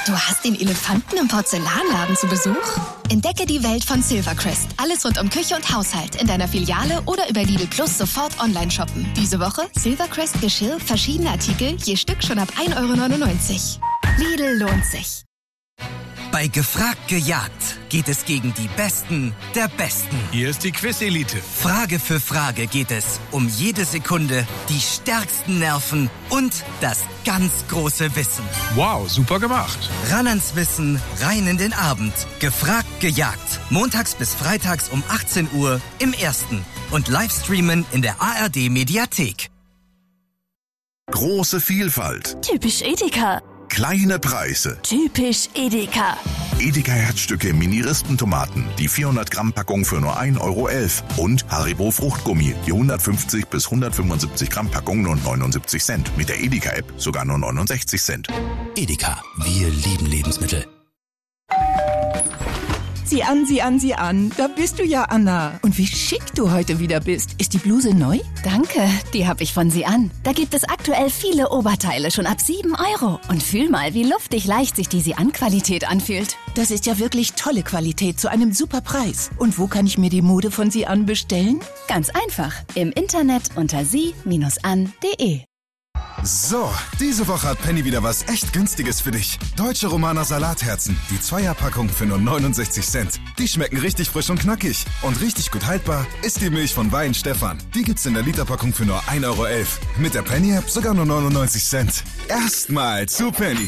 Du hast den Elefanten im Porzellanladen zu Besuch? Entdecke die Welt von Silvercrest. Alles rund um Küche und Haushalt in deiner Filiale oder über Lidl Plus sofort online shoppen. Diese Woche Silvercrest Geschirr, verschiedene Artikel, je Stück schon ab 1,99 €. Lidl lohnt sich. Bei Gefragt gejagt geht es gegen die Besten der Besten. Hier ist die Quiz-Elite. Frage für Frage geht es um jede Sekunde, die stärksten Nerven und das ganz große Wissen. Wow, super gemacht. Ran ans Wissen, rein in den Abend. Gefragt gejagt. Montags bis freitags um 18 Uhr im Ersten. Und Livestreamen in der ARD-Mediathek. Große Vielfalt. Typisch Edeka. Kleine Preise. Typisch Edeka. Edeka Herzstücke Mini-Rispentomaten, die 400-Gramm-Packung für nur 1,11 € und Haribo Fruchtgummi, die 150 bis 175 Gramm Packung nur 79 Cent. Mit der Edeka-App sogar nur 69 Cent. Edeka, wir lieben Lebensmittel. Sieh an. Da bist du ja, Anna. Und wie schick du heute wieder bist. Ist die Bluse neu? Danke, die habe ich von Sie an. Da gibt es aktuell viele Oberteile schon ab 7 €. Und fühl mal, wie luftig leicht sich die Sie an Qualität anfühlt. Das ist ja wirklich tolle Qualität zu einem super Preis. Und wo kann ich mir die Mode von Sie an bestellen? Ganz einfach. Im Internet unter sie-an.de. So, diese Woche hat Penny wieder was echt Günstiges für dich. Deutsche Romaner Salatherzen, die Zweierpackung für nur 69 Cent. Die schmecken richtig frisch und knackig. Und richtig gut haltbar ist die Milch von Wein Stefan. Die gibt's in der Literpackung für nur 1,11 €. Mit der Penny-App sogar nur 99 Cent. Erstmal zu Penny.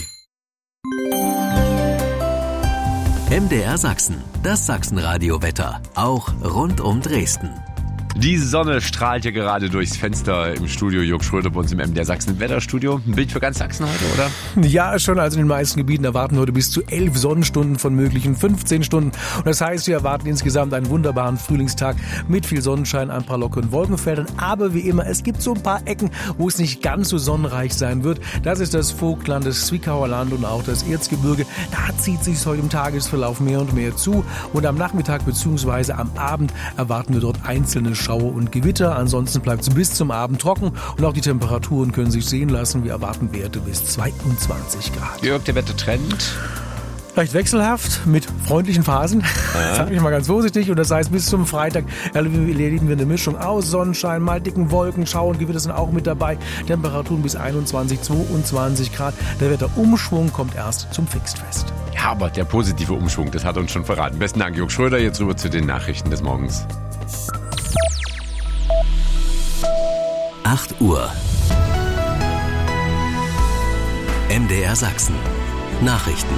MDR Sachsen, das Sachsenradio-Wetter, auch rund um Dresden. Die Sonne strahlt hier gerade durchs Fenster im Studio. Jörg Schröder bei uns im MDR Sachsen Wetterstudio. Ein Bild für ganz Sachsen heute, oder? Ja, schon. Also in den meisten Gebieten erwarten wir heute bis zu 11 Sonnenstunden von möglichen 15 Stunden. Und das heißt, wir erwarten insgesamt einen wunderbaren Frühlingstag mit viel Sonnenschein, ein paar lockeren Wolkenfeldern. Aber wie immer, es gibt so ein paar Ecken, wo es nicht ganz so sonnenreich sein wird. Das ist das Vogtland, das Zwickauer Land und auch das Erzgebirge. Da zieht sich heute im Tagesverlauf mehr und mehr zu. Und am Nachmittag bzw. am Abend erwarten wir dort einzelne Schauer und Gewitter. Ansonsten bleibt es bis zum Abend trocken und auch die Temperaturen können sich sehen lassen. Wir erwarten Werte bis 22 Grad. Jörg, der Wettertrend? Leicht wechselhaft mit freundlichen Phasen, sag ich mal ganz vorsichtig. Und das heißt, bis zum Freitag erledigen wir eine Mischung aus Sonnenschein, mal dicken Wolken, Schauer und Gewitter sind auch mit dabei. Temperaturen bis 21, 22 Grad. Der Wetterumschwung kommt erst zum Pfingstfest. Ja, aber der positive Umschwung, das hat uns schon verraten. Besten Dank, Jörg Schröder. Jetzt rüber zu den Nachrichten des Morgens. 8 Uhr. MDR Sachsen. Nachrichten.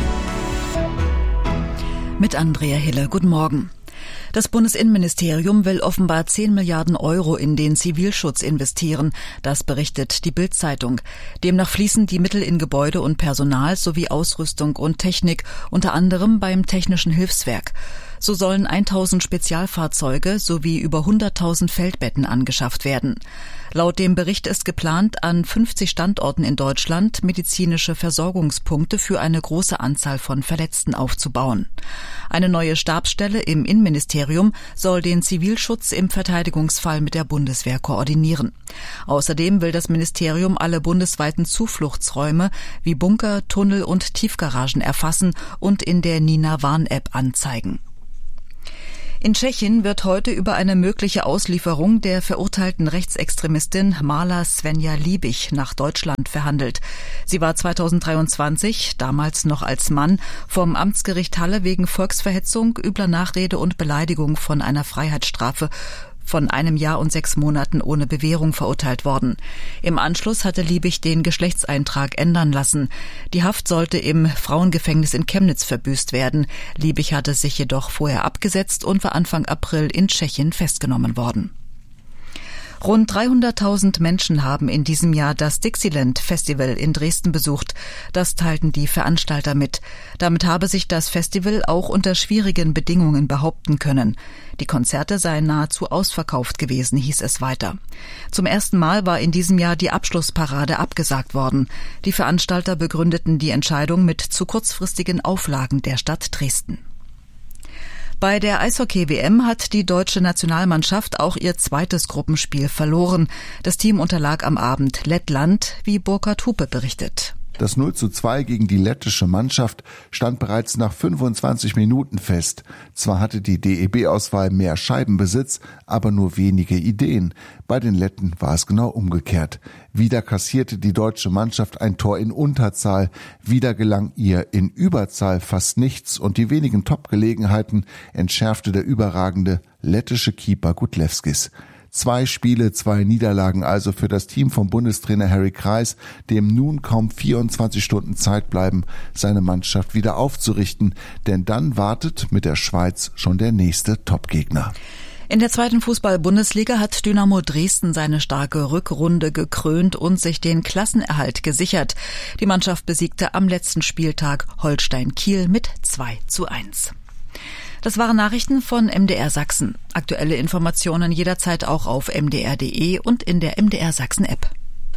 Mit Andrea Hille. Guten Morgen. Das Bundesinnenministerium will offenbar 10 Milliarden € in den Zivilschutz investieren. Das berichtet die Bild-Zeitung. Demnach fließen die Mittel in Gebäude und Personal sowie Ausrüstung und Technik, unter anderem beim Technischen Hilfswerk. So sollen 1000 Spezialfahrzeuge sowie über 100.000 Feldbetten angeschafft werden. Laut dem Bericht ist geplant, an 50 Standorten in Deutschland medizinische Versorgungspunkte für eine große Anzahl von Verletzten aufzubauen. Eine neue Stabsstelle im Innenministerium soll den Zivilschutz im Verteidigungsfall mit der Bundeswehr koordinieren. Außerdem will das Ministerium alle bundesweiten Zufluchtsräume wie Bunker, Tunnel und Tiefgaragen erfassen und in der Nina-Warn-App anzeigen. In Tschechien wird heute über eine mögliche Auslieferung der verurteilten Rechtsextremistin Marla Svenja Liebig nach Deutschland verhandelt. Sie war 2023, damals noch als Mann, vom Amtsgericht Halle wegen Volksverhetzung, übler Nachrede und Beleidigung von einer Freiheitsstrafe von 1 Jahr und 6 Monaten ohne Bewährung verurteilt worden. Im Anschluss hatte Liebig den Geschlechtseintrag ändern lassen. Die Haft sollte im Frauengefängnis in Chemnitz verbüßt werden. Liebig hatte sich jedoch vorher abgesetzt und war Anfang April in Tschechien festgenommen worden. Rund 300.000 Menschen haben in diesem Jahr das Dixieland Festival in Dresden besucht. Das teilten die Veranstalter mit. Damit habe sich das Festival auch unter schwierigen Bedingungen behaupten können. Die Konzerte seien nahezu ausverkauft gewesen, hieß es weiter. Zum ersten Mal war in diesem Jahr die Abschlussparade abgesagt worden. Die Veranstalter begründeten die Entscheidung mit zu kurzfristigen Auflagen der Stadt Dresden. Bei der Eishockey-WM hat die deutsche Nationalmannschaft auch ihr zweites Gruppenspiel verloren. Das Team unterlag am Abend Lettland, wie Burkhard Hupe berichtet. Das 0:2 gegen die lettische Mannschaft stand bereits nach 25 Minuten fest. Zwar hatte die DEB-Auswahl mehr Scheibenbesitz, aber nur wenige Ideen. Bei den Letten war es genau umgekehrt. Wieder kassierte die deutsche Mannschaft ein Tor in Unterzahl. Wieder gelang ihr in Überzahl fast nichts und die wenigen Top-Gelegenheiten entschärfte der überragende lettische Keeper Gudlewskis. 2 Spiele, 2 Niederlagen also für das Team von Bundestrainer Harry Kreis, dem nun kaum 24 Stunden Zeit bleiben, seine Mannschaft wieder aufzurichten, denn dann wartet mit der Schweiz schon der nächste Topgegner. In der 2. Fußball-Bundesliga hat Dynamo Dresden seine starke Rückrunde gekrönt und sich den Klassenerhalt gesichert. Die Mannschaft besiegte am letzten Spieltag Holstein Kiel mit 2:1. Das waren Nachrichten von MDR Sachsen. Aktuelle Informationen jederzeit auch auf mdr.de und in der MDR Sachsen App.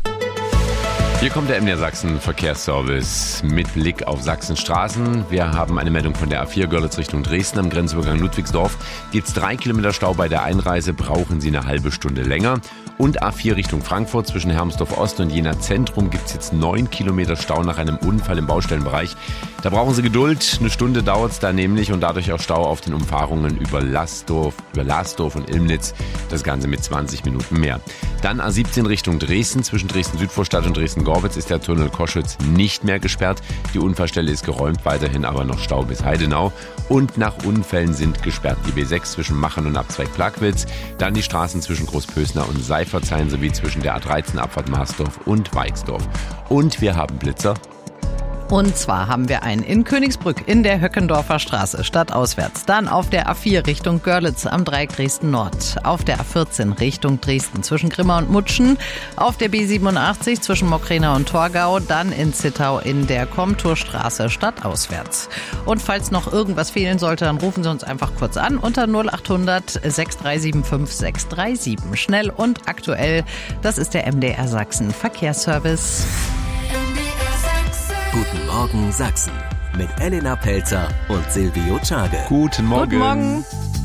Hier kommt der MDR Sachsen Verkehrsservice mit Blick auf Sachsens Straßen. Wir haben eine Meldung von der A4 Görlitz Richtung Dresden. Am Grenzübergang Ludwigsdorf gibt's 3 Kilometer Stau bei der Einreise, brauchen Sie eine halbe Stunde länger. Und A4 Richtung Frankfurt zwischen Hermsdorf Ost und Jena Zentrum gibt's jetzt 9 Kilometer Stau nach einem Unfall im Baustellenbereich. Da brauchen Sie Geduld, eine Stunde dauert's da nämlich und dadurch auch Stau auf den Umfahrungen über Lasdorf und Ilmnitz. Das Ganze mit 20 Minuten mehr. Dann A17 Richtung Dresden, zwischen Dresden-Südvorstadt und Dresden-Gorbitz ist der Tunnel Koschütz nicht mehr gesperrt. Die Unfallstelle ist geräumt, weiterhin aber noch Stau bis Heidenau. Und nach Unfällen sind gesperrt die B6 zwischen Machen und Abzweig Plagwitz, dann die Straßen zwischen Großpösner und Seifertshain sowie zwischen der A13 Abfahrt Marsdorf und Weixdorf. Und wir haben Blitzer. Und zwar haben wir einen in Königsbrück in der Höckendorfer Straße, stadtauswärts. Dann auf der A4 Richtung Görlitz am Dreieck Dresden Nord. Auf der A14 Richtung Dresden zwischen Grimma und Mutschen. Auf der B87 zwischen Mokräna und Torgau. Dann in Zittau in der Komturstraße, stadtauswärts. Und falls noch irgendwas fehlen sollte, dann rufen Sie uns einfach kurz an unter 0800 6375 637. Schnell und aktuell, das ist der MDR Sachsen Verkehrsservice. Guten Morgen Sachsen mit Elena Pelzer und Silvio Czage. Guten Morgen. Guten Morgen.